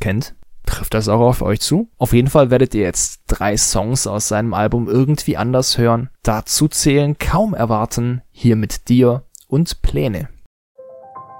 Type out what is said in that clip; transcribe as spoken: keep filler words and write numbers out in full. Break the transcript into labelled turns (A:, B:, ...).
A: kennt. Trifft das auch auf euch zu? Auf jeden Fall werdet ihr jetzt drei Songs aus seinem Album irgendwie anders hören. Dazu zählen Kaum erwarten, Hier mit dir und Pläne.